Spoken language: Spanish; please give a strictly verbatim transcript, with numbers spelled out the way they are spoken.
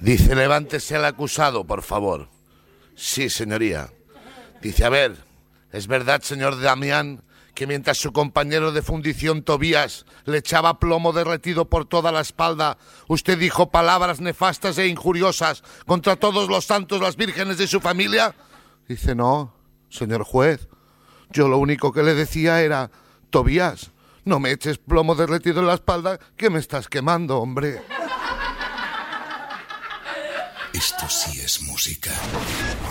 Dice, levántese el acusado, por favor. Sí, señoría. Dice, a ver, ¿es verdad, señor Damián, que mientras su compañero de fundición Tobías le echaba plomo derretido por toda la espalda, usted dijo palabras nefastas e injuriosas contra todos los santos, las vírgenes de su familia? Dice, no, señor juez, yo lo único que le decía era, Tobías, no me eches plomo derretido en la espalda, que me estás quemando, hombre. Esto sí es música.